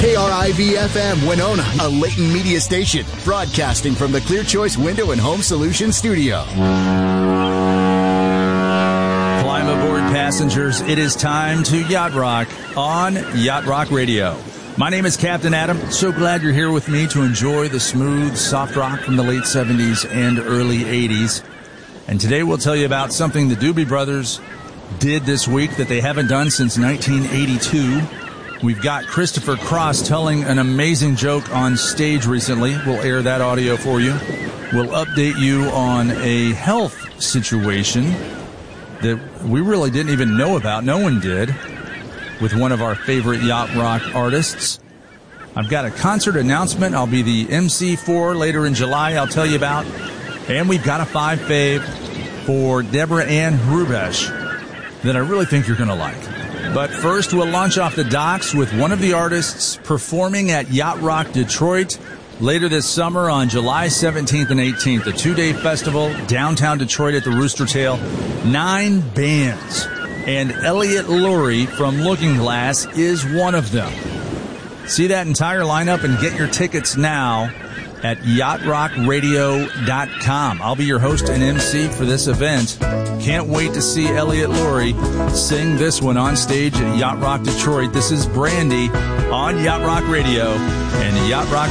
KRIV-FM Winona, a Layton media station, broadcasting from the Clear Choice Window and Home Solutions studio. Climb aboard, passengers. It is time to Yacht Rock on Yacht Rock Radio. My name is Captain Adam. So glad you're here with me to enjoy the smooth, soft rock from the late 70s and early 80s. And today we'll tell you about something the Doobie Brothers did this week that they haven't done since 1982. We've got Christopher Cross telling an amazing joke on stage recently. We'll air that audio for you. We'll update you on a health situation that we really didn't even know about. No one did. With one of our favorite Yacht Rock artists. I've got a concert announcement I'll be the MC for later in July I'll tell you about. And we've got a 5 fave for Deborah Ann Hrubesh that I really think you're going to like. But first, we'll launch off the docks with one of the artists performing at Yacht Rock Detroit later this summer on July 17th and 18th. A 2-day festival downtown Detroit at the Rooster Tail. 9 bands. And Elliot Lurie from Looking Glass is one of them. See that entire lineup and get your tickets now at yachtrockradio.com. I'll be your host and MC for this event. Can't wait to see Elliot Lurie sing this one on stage at Yacht Rock Detroit. This is Brandy on Yacht Rock Radio and Yacht Rock